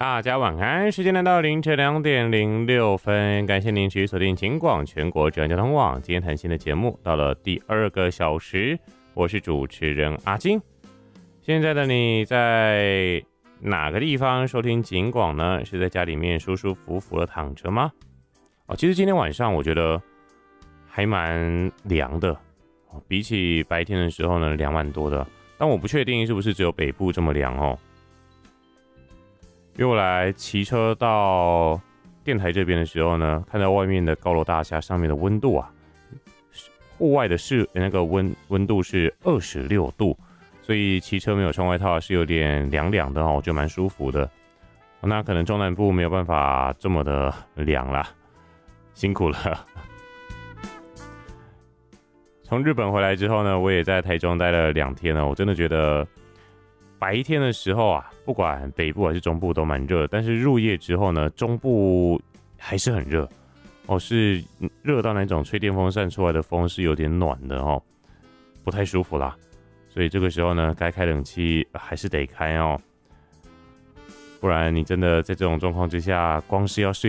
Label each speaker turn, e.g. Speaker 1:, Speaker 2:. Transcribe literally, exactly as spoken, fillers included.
Speaker 1: 大家晚安，时间来到凌晨两点零六分，感谢您持续锁定警广全国治安交通网。今天谈心的节目到了第二个小时，我是主持人阿金。现在的你在哪个地方收听警广呢？是在家里面舒舒服服的躺着吗？哦，其实今天晚上我觉得还蛮凉的，比起白天的时候呢，凉蛮多的。但我不确定是不是只有北部这么凉哦。因为我来骑车到电台这边的时候呢，看到外面的高楼大厦上面的温度啊，户外的是那个温温度是二十六度，所以骑车没有穿外套是有点凉凉的哦，我觉得蛮舒服的。那可能中南部没有办法这么的凉啦，辛苦了。从日本回来之后呢，我也在台中待了两天了，我真的觉得白天的时候啊，不管北部还是中部都蛮热，但是入夜之后呢，中部还是很热哦，是热到那种吹电风扇出来的风是有点暖的哦，不太舒服啦。所以这个时候呢，该开冷气还是得开哦，不然你真的在这种状况之下，光是要睡